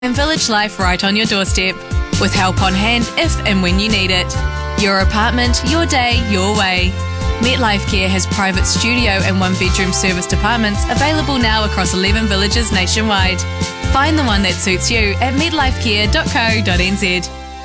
and village life right on your doorstep, with help on hand if and when you need it. Your apartment, your day, your way. MetLife Care has private studio and one-bedroom serviced apartments available now across 11 villages nationwide. Find the one that suits you at metlifecare.co.nz.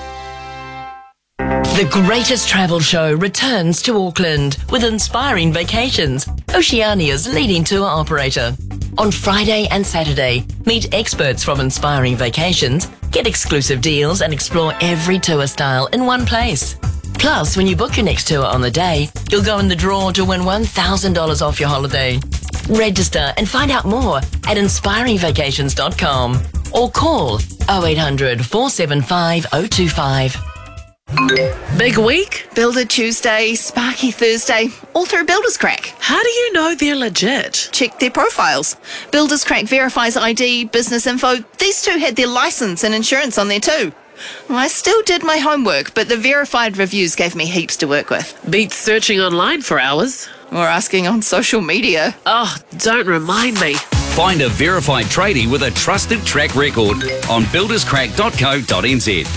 The greatest travel show returns to Auckland with Inspiring Vacations, Oceania's leading tour operator. On Friday and Saturday, meet experts from Inspiring Vacations, get exclusive deals and explore every tour style in one place. Plus, when you book your next tour on the day, you'll go in the draw to win $1,000 off your holiday. Register and find out more at inspiringvacations.com or call 0800 475 025. Big week? Builder Tuesday, Sparky Thursday, all through Builders Crack. How do you know they're legit? Check their profiles. Builders Crack verifies ID, business info. These two had their license and insurance on there too. Well, I still did my homework, but the verified reviews gave me heaps to work with. Beats searching online for hours. Or asking on social media. Oh, don't remind me. Find a verified tradie with a trusted track record on builderscrack.co.nz.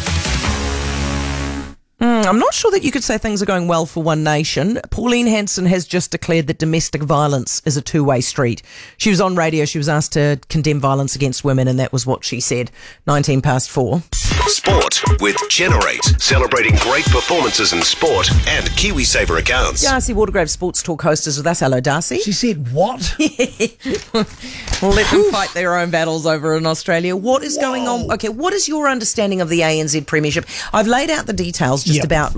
I'm not sure that you could say things are going well for One Nation. Pauline Hanson has just declared that domestic violence is a two-way street. She was on radio. She was asked to condemn violence against women, and that was what she said. 4:19. Sport with Generate, celebrating great performances in sport and KiwiSaver accounts. Darcy Watergrave, Sports Talk host, is with us. Hello, Darcy. She said, what? We'll let them fight their own battles over in Australia. What is going on? Okay, what is your understanding of the ANZ Premiership? I've laid out the details just about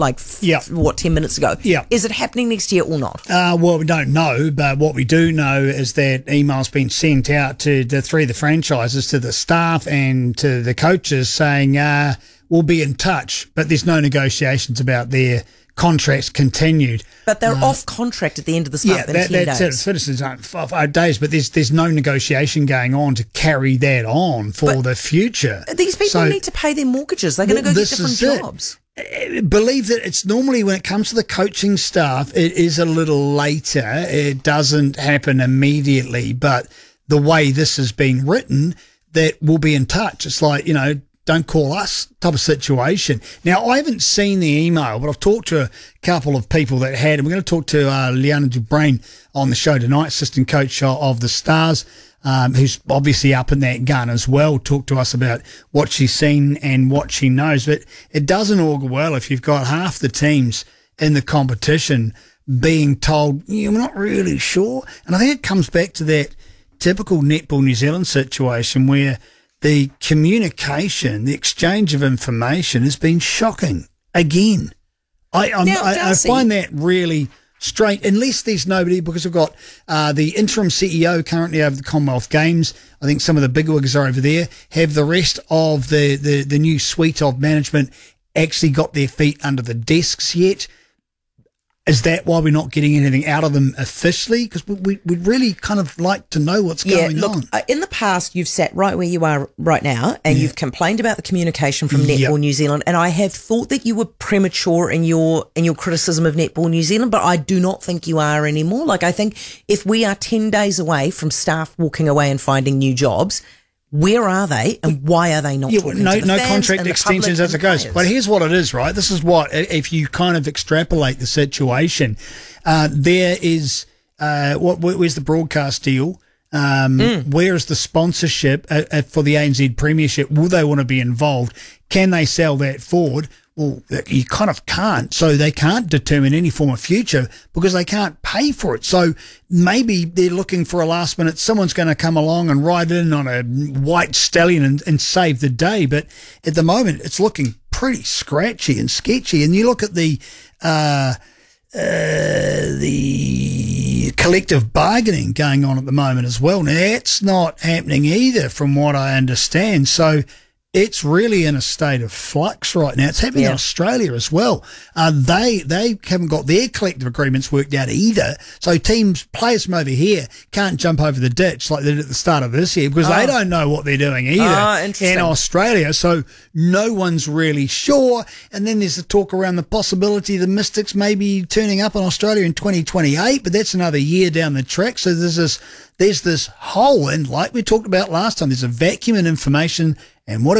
10 minutes ago. Yeah. Is it happening next year or not? Well, we don't know, but what we do know is that email's been sent out to the three of the franchises, to the staff and to the coaches saying, we'll be in touch, but there's no negotiations about their contracts continued. But they're off contract at the end of this month in 10 days. That's it. It's finished in 5 days, but there's no negotiation going on to carry that on for the future. These people need to pay their mortgages. They're going to go get different jobs. Believe that it's normally, when it comes to the coaching staff, it is a little later. It doesn't happen immediately, but the way this has been written, that we'll be in touch. It's like, don't call us type of situation. Now, I haven't seen the email, but I've talked to a couple of people that had, and we're going to talk to Liana Dubrain on the show tonight, assistant coach of the Stars, who's obviously up in that gun as well, talk to us about what she's seen and what she knows. But it doesn't augur well if you've got half the teams in the competition being told, we're not really sure. And I think it comes back to that typical Netball New Zealand situation where the communication, the exchange of information has been shocking again. I find that really strange, unless there's nobody, because we've got the interim CEO currently over the Commonwealth Games. I think some of the bigwigs are over there. Have the rest of the new suite of management actually got their feet under the desks yet? Is that why we're not getting anything out of them officially? Because we'd really kind of like to know what's going on. In the past, you've sat right where you are right now, and you've complained about the communication from Netball New Zealand, and I have thought that you were premature in your criticism of Netball New Zealand, but I do not think you are anymore. Like, I think if we are 10 days away from staff walking away and finding new jobs, where are they, and why are they not talking to the fans contract extensions as it goes. But here's what it is, right? This is what, if you kind of extrapolate the situation, there is where's the broadcast deal? Where is the sponsorship for the ANZ Premiership? Will they want to be involved? Can they sell that forward? Well, you kind of can't. So they can't determine any form of future because they can't pay for it. So maybe they're looking for a last minute, someone's going to come along and ride in on a white stallion and save the day. But at the moment, it's looking pretty scratchy and sketchy. And you look at the collective bargaining going on at the moment as well. Now, that's not happening either from what I understand. So it's really in a state of flux right now. It's happening in Australia as well. They haven't got their collective agreements worked out either. So players from over here can't jump over the ditch like they did at the start of this year because they don't know what they're doing either in Australia. So no one's really sure. And then there's the talk around the possibility the Mystics may be turning up in Australia in 2028, but that's another year down the track. So there's this hole, and like we talked about last time, there's a vacuum in information And what